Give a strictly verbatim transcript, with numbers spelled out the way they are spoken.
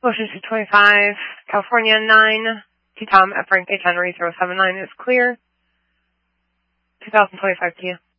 Motion two twenty-five, California nine, T Tom at Frank eight ten zero seven nine is clear. two thousand twenty-five Kia.